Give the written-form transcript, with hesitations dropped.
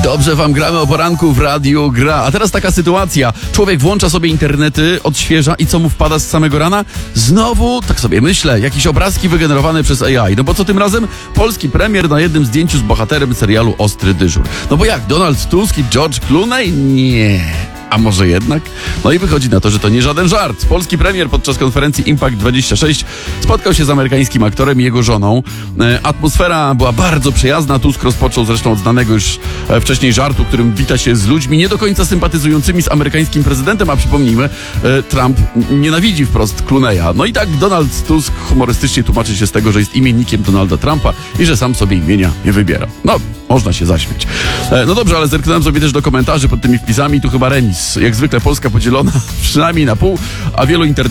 Dobrze wam gramy o poranku w radiu Gra. A teraz taka sytuacja. Człowiek włącza sobie internety, odświeża i co mu wpada z samego rana? Znowu, tak sobie myślę, jakieś obrazki wygenerowane przez AI. No bo co tym razem? Polski premier na jednym zdjęciu z bohaterem serialu Ostry Dyżur. No bo jak, Donald Tusk i George Clooney? Nie. A może jednak? No i wychodzi na to, że to nie żaden żart. Polski premier podczas konferencji Impact 26 spotkał się z amerykańskim aktorem i jego żoną. Atmosfera była bardzo przyjazna. Tusk rozpoczął zresztą od znanego już wcześniej żartu, którym wita się z ludźmi nie do końca sympatyzującymi z amerykańskim prezydentem, a przypomnijmy, Trump nienawidzi wprost Clooney'a. No i tak Donald Tusk humorystycznie tłumaczy się z tego, że jest imiennikiem Donalda Trumpa i że sam sobie imienia nie wybiera. No, można się zaśmiać. No dobrze, ale zerknąłem sobie też do komentarzy pod tymi wpisami. Tu chyba remis. Jak zwykle Polska podzielona przynajmniej na pół, a wielu